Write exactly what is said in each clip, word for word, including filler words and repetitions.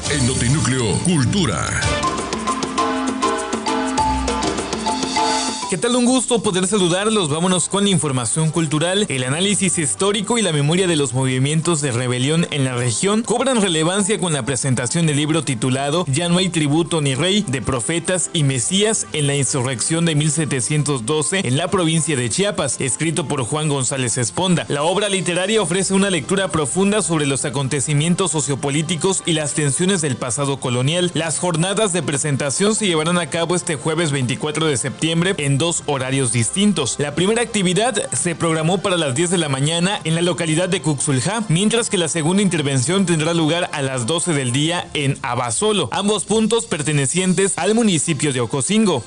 En Notinúcleo Cultura. ¿Qué tal? Un gusto poder saludarlos. Vámonos con la información cultural. El análisis histórico y la memoria de los movimientos de rebelión en la región cobran relevancia con la presentación del libro titulado Ya no hay tributo ni rey, de profetas y mesías en la insurrección de mil setecientos doce en la provincia de Chiapas, escrito por Juan González Esponda. La obra literaria ofrece una lectura profunda sobre los acontecimientos sociopolíticos y las tensiones del pasado colonial. Las jornadas de presentación se llevarán a cabo este jueves veinticuatro de septiembre en dos horarios distintos. La primera actividad se programó para las diez de la mañana en la localidad de Cuxuljá, mientras que la segunda intervención tendrá lugar a las doce del día en Abasolo, ambos puntos pertenecientes al municipio de Ocosingo.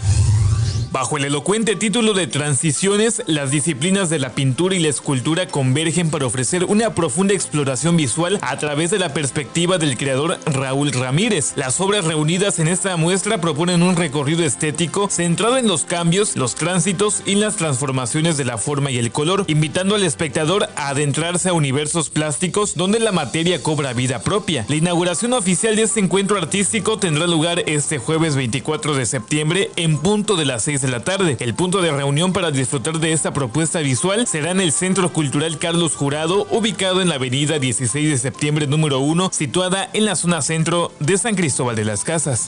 Bajo el elocuente título de Transiciones, las disciplinas de la pintura y la escultura convergen para ofrecer una profunda exploración visual a través de la perspectiva del creador Raúl Ramírez. Las obras reunidas en esta muestra proponen un recorrido estético centrado en los cambios, los tránsitos y las transformaciones de la forma y el color, invitando al espectador a adentrarse a universos plásticos donde la materia cobra vida propia. La inauguración oficial de este encuentro artístico tendrá lugar este jueves veinticuatro de septiembre en punto de las seis de la tarde. El punto de reunión para disfrutar de esta propuesta visual será en el Centro Cultural Carlos Jurado, ubicado en la avenida dieciséis de septiembre número uno, situada en la zona centro de San Cristóbal de las Casas.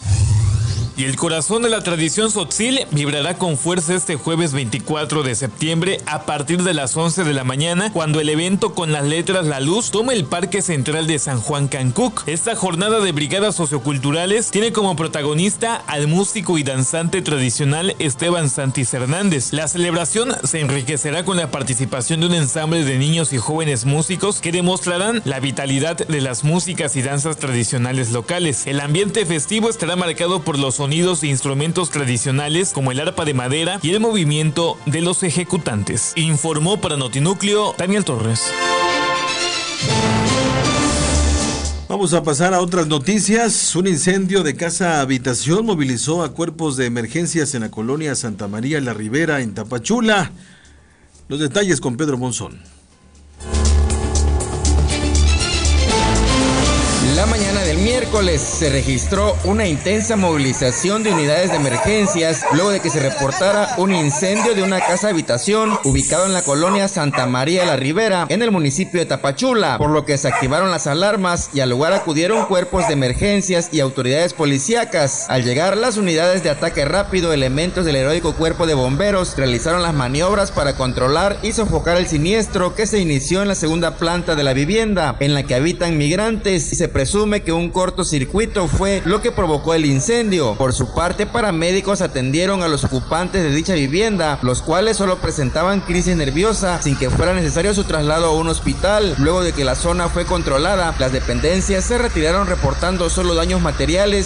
Y el corazón de la tradición tzotzil vibrará con fuerza este jueves veinticuatro de septiembre a partir de las once de la mañana, cuando el evento con las letras La Luz tome el Parque Central de San Juan Cancuc. Esta jornada de brigadas socioculturales tiene como protagonista al músico y danzante tradicional Esteban Santis Hernández. La celebración se enriquecerá con la participación de un ensamble de niños y jóvenes músicos que demostrarán la vitalidad de las músicas y danzas tradicionales locales. El ambiente festivo estará marcado por los sonidos e instrumentos tradicionales como el arpa de madera y el movimiento de los ejecutantes. Informó para Notinúcleo Daniel Torres. Vamos a pasar a otras noticias. Un incendio de casa habitación movilizó a cuerpos de emergencias en la colonia Santa María la Ribera en Tapachula. Los detalles con Pedro Monzón. La mañana del miércoles se registró una intensa movilización de unidades de emergencias luego de que se reportara un incendio de una casa habitación ubicado en la colonia Santa María de la Ribera en el municipio de Tapachula, por lo que se activaron las alarmas y al lugar acudieron cuerpos de emergencias y autoridades policíacas. Al llegar las unidades de ataque rápido, elementos del heroico cuerpo de bomberos realizaron las maniobras para controlar y sofocar el siniestro que se inició en la segunda planta de la vivienda en la que habitan migrantes y se presume que un cortocircuito fue lo que provocó el incendio. Por su parte, paramédicos atendieron a los ocupantes de dicha vivienda, los cuales solo presentaban crisis nerviosa sin que fuera necesario su traslado a un hospital. Luego de que la zona fue controlada, las dependencias se retiraron reportando solo daños materiales